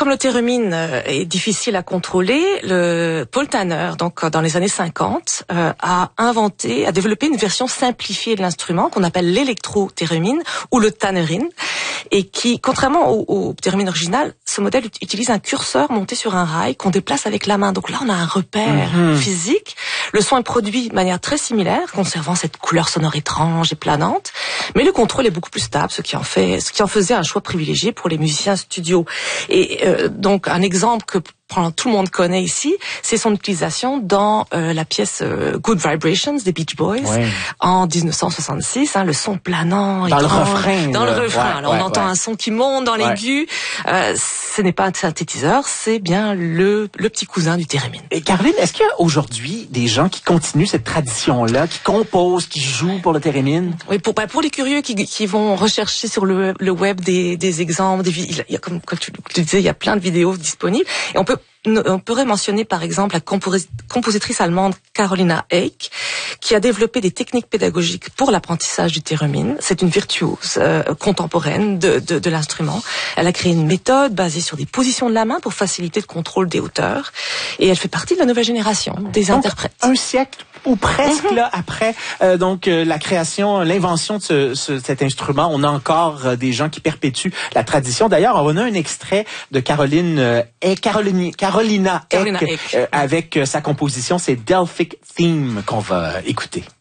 comme le thérémine est difficile à contrôler, Paul Tanner, donc dans les années 50, a développé une version simplifiée de l'instrument qu'on appelle l'électro-thérémine ou le tannerine, et qui, contrairement au thérémine original, ce modèle utilise un curseur monté sur un rail qu'on déplace avec la main. Donc là, on a un repère physique. Le son est produit de manière très similaire, conservant cette couleur sonore étrange et planante, mais le contrôle est beaucoup plus stable, ce qui en faisait un choix privilégié pour les musiciens studio. Et donc un exemple que tout le monde connaît ici, c'est son utilisation dans la pièce Good Vibrations des Beach Boys en 1966, le son planant dans le refrain. Dans le refrain. Alors on entend un son qui monte dans l'aigu. Ce n'est pas un synthétiseur, c'est bien le petit cousin du thérémine. Et Caroline, est-ce qu'il y a aujourd'hui des gens qui continuent cette tradition-là, qui composent, qui jouent pour le thérémine? Oui, pour les curieux qui vont rechercher sur le web des exemples, il y a, comme tu disais, il y a plein de vidéos disponibles, et on pourrait mentionner par exemple la compositrice allemande Carolina Eyck, qui a développé des techniques pédagogiques pour l'apprentissage du thérémine. C'est une virtuose contemporaine de l'instrument. Elle a créé une méthode basée sur des positions de la main pour faciliter le contrôle des hauteurs, et elle fait partie de la nouvelle génération des interprètes. Un siècle ou presque là après la création, l'invention de cet instrument, on a encore des gens qui perpétuent la tradition. D'ailleurs, on a un extrait de Carolina Eyck avec sa composition, c'est Delphic Theme qu'on va écouter.